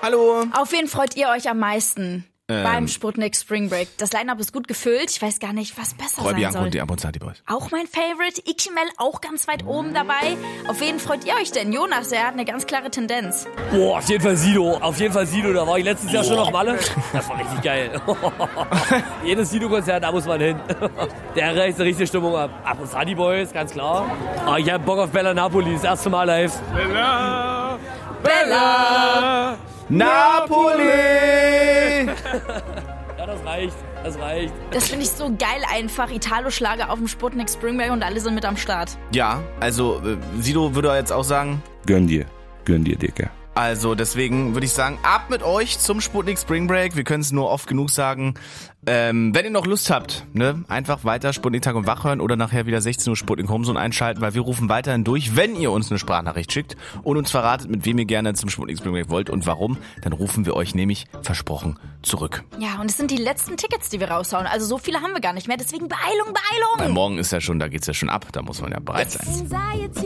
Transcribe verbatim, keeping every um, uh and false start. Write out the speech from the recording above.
Hallo. Auf wen freut ihr euch am meisten ähm. beim Sputnik Spring Break? Das Line-Up ist gut gefüllt. Ich weiß gar nicht, was besser Roy sein Bianco soll. und die Abonzati Boys. Auch mein Favorite. Ikimel auch ganz weit oben dabei. Auf wen freut ihr euch denn? Jonas, der hat eine ganz klare Tendenz. Boah, auf jeden Fall Sido. Auf jeden Fall Sido. Da war ich letztes Jahr schon auf Malle. Das war richtig geil. Jedes Sido-Konzert, da muss man hin. Der reißt eine richtige Stimmung ab. Abonzati Boys, ganz klar. Aber ich hab Bock auf Bella Napoli. Das erste Mal live. Bella. Bella. Napoli! Ja, das reicht, das reicht. Das finde ich so geil einfach. Italo-Schlager auf dem Sputnik Spring Break und alle sind mit am Start. Ja, also äh, Sido würde jetzt auch sagen... Gönn dir, gönn dir, Dicker. Also deswegen würde ich sagen, ab mit euch zum Sputnik Spring Break. Wir können es nur oft genug sagen. Ähm, wenn ihr noch Lust habt, ne, einfach weiter Sputnik Tag und Wach hören oder nachher wieder sechzehn Uhr Sputnik Homezone einschalten, weil wir rufen weiterhin durch, wenn ihr uns eine Sprachnachricht schickt und uns verratet, mit wem ihr gerne zum Sputnik Spring Break wollt und warum, dann rufen wir euch nämlich versprochen zurück. Ja, und es sind die letzten Tickets, die wir raushauen. Also so viele haben wir gar nicht mehr, deswegen Beeilung, Beeilung! Weil morgen ist ja schon, da geht's ja schon ab, da muss man ja bereit sein.